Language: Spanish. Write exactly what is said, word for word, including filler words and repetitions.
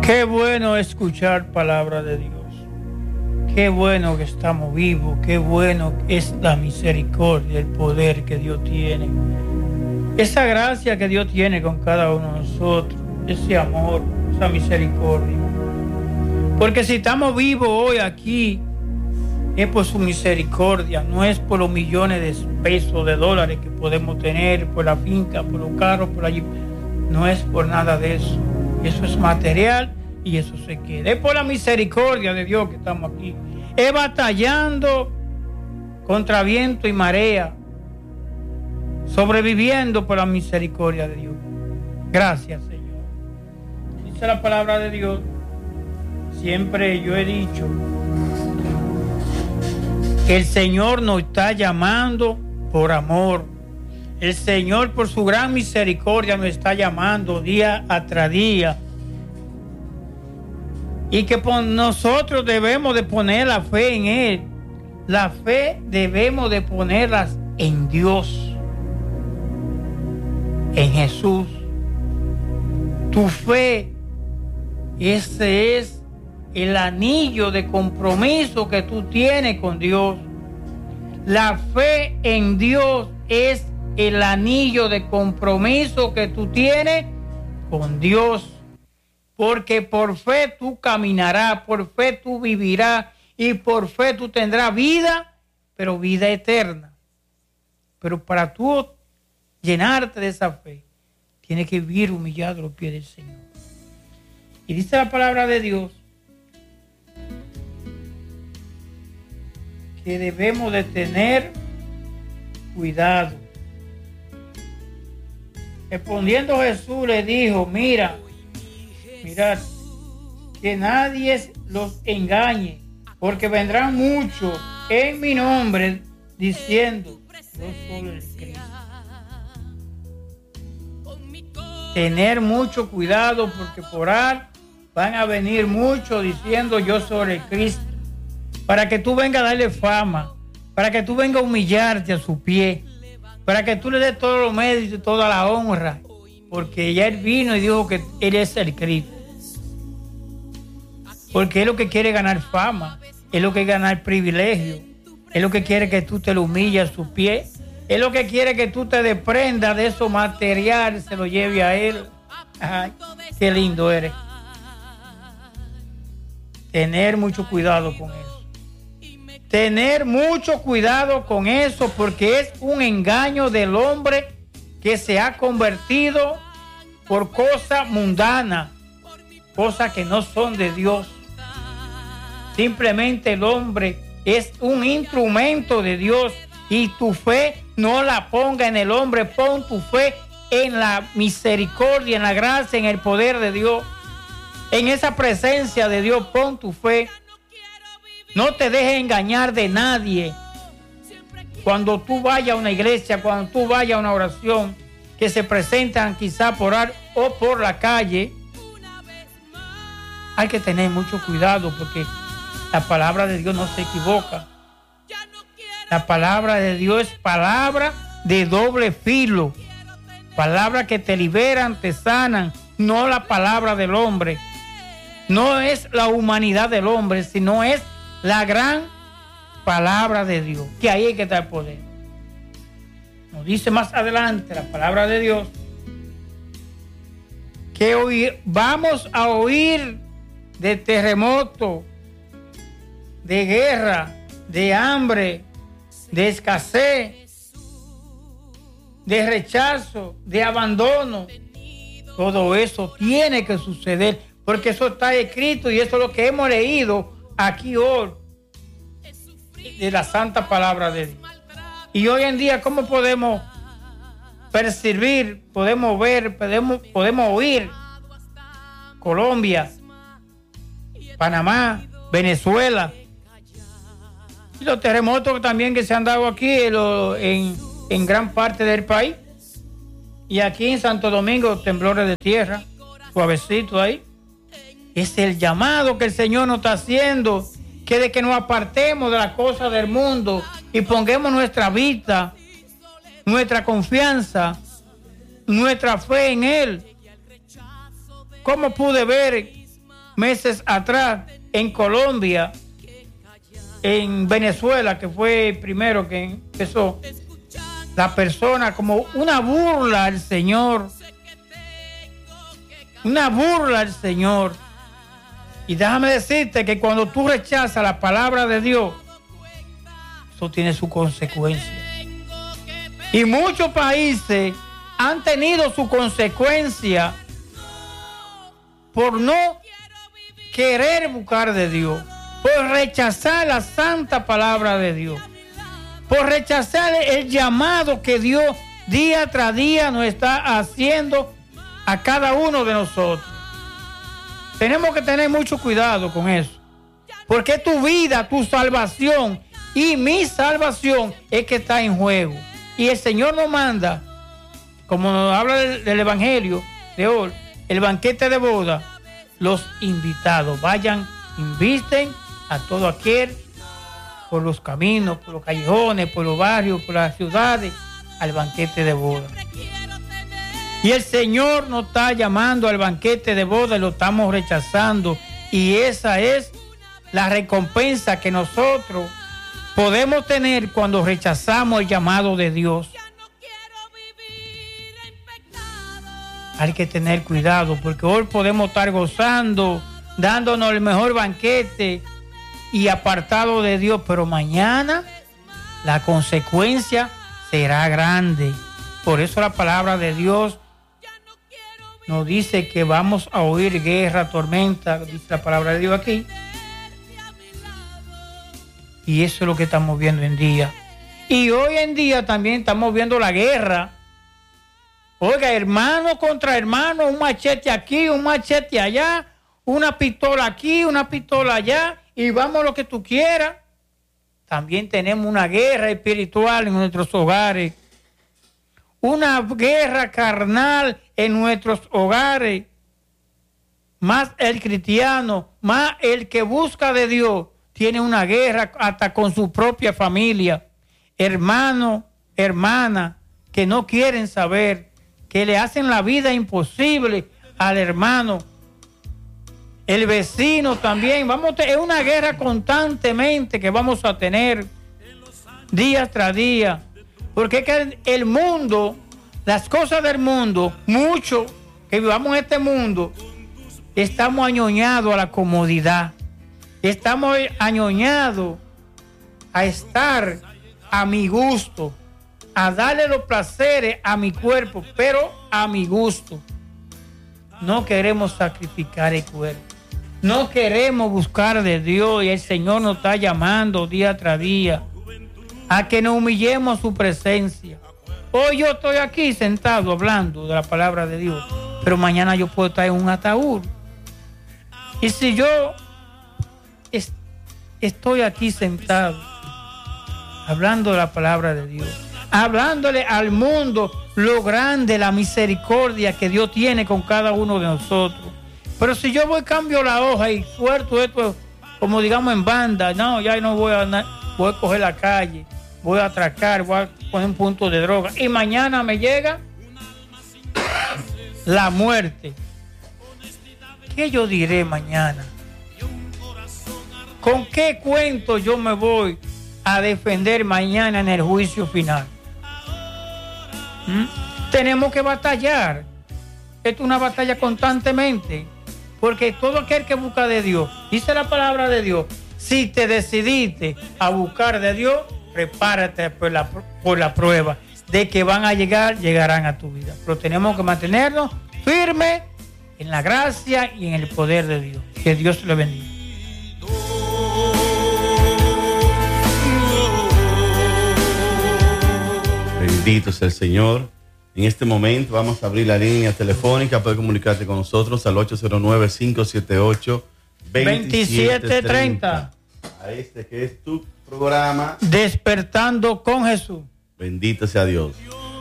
Qué bueno escuchar palabra de Dios. Qué bueno que estamos vivos. Qué bueno es la misericordia, el poder que Dios tiene. Esa gracia que Dios tiene con cada uno de nosotros. Ese amor, esa misericordia. Porque si estamos vivos hoy aquí, es por su misericordia. No es por los millones de pesos, de dólares que podemos tener, por la finca, por los carros, por allí. No es por nada de eso. Eso es material y eso se queda. Es por la misericordia de Dios que estamos aquí. Es batallando contra viento y marea. Sobreviviendo por la misericordia de Dios. Gracias, Señor. Dice la palabra de Dios. Siempre yo he dicho que el Señor nos está llamando por amor. El Señor por su gran misericordia nos está llamando día tras día. Y que por nosotros debemos de poner la fe en Él. La fe debemos de ponerla en Dios. En Jesús. Tu fe, ese es el anillo de compromiso que tú tienes con Dios. La fe en Dios es el anillo de compromiso que tú tienes con Dios. Porque por fe tú caminarás, por fe tú vivirás y por fe tú tendrás vida, pero vida eterna. Pero para tú llenarte de esa fe, tienes que vivir humillado a los pies del Señor. Y dice la palabra de Dios que debemos de tener cuidado. Respondiendo Jesús le dijo, mira, mirad, que nadie los engañe, porque vendrán muchos en mi nombre diciendo, yo soy el Cristo. Tener mucho cuidado porque por ahí van a venir muchos diciendo, yo soy el Cristo. Para que tú vengas a darle fama, para que tú vengas a humillarte a su pie, para que tú le des todos los méritos y toda la honra, porque ya Él vino y dijo que Él es el Cristo. Porque Él lo que quiere ganar fama, Él lo que quiere ganar privilegio, Él lo que quiere que tú te lo humilles a su pie, Él lo que quiere que tú te desprendas de esos materiales, se lo lleve a Él. Ay, qué lindo eres. Tener mucho cuidado con eso. Tener mucho cuidado con eso porque es un engaño del hombre que se ha convertido por cosas mundanas, cosas que no son de Dios. Simplemente el hombre es un instrumento de Dios y tu fe no la ponga en el hombre, pon tu fe en la misericordia, en la gracia, en el poder de Dios, en esa presencia de Dios, pon tu fe. No te dejes engañar de nadie. Cuando tú vayas a una iglesia, cuando tú vayas a una oración, que se presentan quizá por ahí o por la calle, hay que tener mucho cuidado porque la palabra de Dios no se equivoca. La palabra de Dios es palabra de doble filo. Palabra que te liberan, te sanan, no la palabra del hombre. No es la humanidad del hombre, sino es la gran palabra de Dios, que ahí hay que estar poder. Nos dice más adelante la palabra de Dios que oír, vamos a oír de terremoto, de guerra, de hambre, de escasez, de rechazo, de abandono. Todo eso tiene que suceder porque eso está escrito y eso es lo que hemos leído aquí hoy de la santa palabra de Dios. Y hoy en día, ¿cómo podemos percibir, podemos ver, podemos, podemos oír Colombia, Panamá, Venezuela y los terremotos también que se han dado aquí en, en gran parte del país? Y aquí en Santo Domingo, temblores de tierra, suavecito ahí. Es el llamado que el Señor nos está haciendo, que de que nos apartemos de las cosas del mundo y pongamos nuestra vista, nuestra confianza, nuestra fe en Él. ¿Cómo pude ver meses atrás en Colombia, en Venezuela, que fue el primero que empezó, la persona como una burla al Señor, una burla al Señor. Y déjame decirte que cuando tú rechazas la palabra de Dios, eso tiene su consecuencia. Y muchos países han tenido su consecuencia por no querer buscar de Dios, por rechazar la santa palabra de Dios, por rechazar el llamado que Dios día tras día nos está haciendo a cada uno de nosotros. Tenemos que tener mucho cuidado con eso, porque tu vida, tu salvación y mi salvación es que está en juego. Y el Señor nos manda, como nos habla del, del Evangelio de hoy, el banquete de boda, los invitados vayan, inviten a todo aquel por los caminos, por los callejones, por los barrios, por las ciudades, al banquete de boda. Y el Señor nos está llamando al banquete de boda y lo estamos rechazando. Y esa es la recompensa que nosotros podemos tener cuando rechazamos el llamado de Dios. Hay que tener cuidado, porque hoy podemos estar gozando, dándonos el mejor banquete y apartado de Dios, pero mañana la consecuencia será grande. Por eso la palabra de Dios nos dice que vamos a oír guerra, tormenta, dice la palabra de Dios aquí. Y eso es lo que estamos viendo en día. Y hoy en día también estamos viendo la guerra. Oiga, hermano contra hermano, un machete aquí, un machete allá, una pistola aquí, una pistola allá, y vamos lo que tú quieras. También tenemos una guerra espiritual en nuestros hogares, una guerra carnal en nuestros hogares. Más el cristiano, más el que busca de Dios, tiene una guerra hasta con su propia familia. Hermano, hermana, que no quieren saber, que le hacen la vida imposible al hermano. El vecino también. Vamos a, es una guerra constantemente que vamos a tener día tras día. Porque es que el mundo, las cosas del mundo, mucho que vivamos en este mundo, estamos añoñados a la comodidad. Estamos añoñados a estar a mi gusto, a darle los placeres a mi cuerpo, pero a mi gusto. No queremos sacrificar el cuerpo. No queremos buscar de Dios, y el Señor nos está llamando día tras día a que nos humillemos a su presencia. Hoy yo estoy aquí sentado hablando de la palabra de Dios, pero mañana yo puedo estar en un ataúd. Y si yo est- estoy aquí sentado hablando de la palabra de Dios, hablándole al mundo lo grande, la misericordia que Dios tiene con cada uno de nosotros. Pero si yo voy, cambio la hoja y suelto esto, como digamos en banda, no, ya no voy a, voy a coger la calle, voy a atracar, voy a poner un punto de droga, y mañana me llega la muerte. ¿Qué yo diré mañana? ¿Con qué cuento yo me voy a defender mañana en el juicio final? ¿Mm? Tenemos que batallar. Esto es una batalla constantemente, porque todo aquel que busca de Dios, dice la palabra de Dios, si te decidiste a buscar de Dios, prepárate por la, por la prueba de que van a llegar, llegarán a tu vida. Pero tenemos que mantenernos firmes en la gracia y en el poder de Dios. Que Dios le bendiga. Bendito sea el Señor. En este momento vamos a abrir la línea telefónica para comunicarte con nosotros al ocho cero nueve, cinco siete ocho, dos siete tres cero. A este que es tu programa Despertando con Jesús. Bendito sea Dios.